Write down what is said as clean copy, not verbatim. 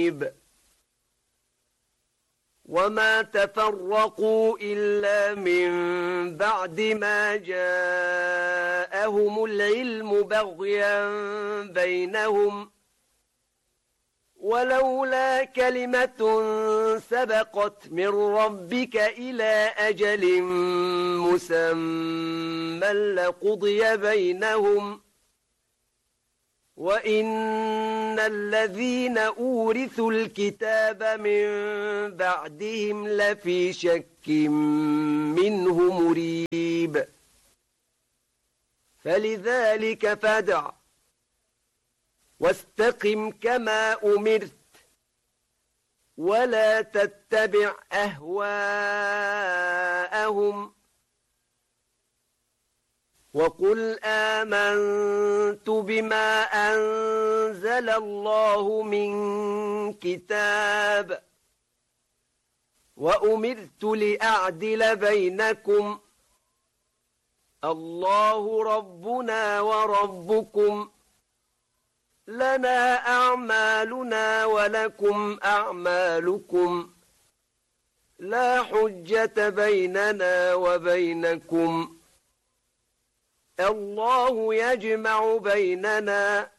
مريب وما تفرقوا إلا من بعد ما جاءهم العلم بغيا بينهم ولولا كلمة سبقت من ربك إلى أجل مسمى لقضي بينهم وإن الذين أورثوا الكتاب من بعدهم لفي شك منه مريب فلذلك فادع واستقم كما أمرت ولا تتبع أهواءهم وقل آمنت بما أنزل الله من كتاب وأمرت لأعدل بينكم الله ربنا وربكم لنا أعمالنا ولكم أعمالكم لا حجة بيننا وبينكم الله يجمع بيننا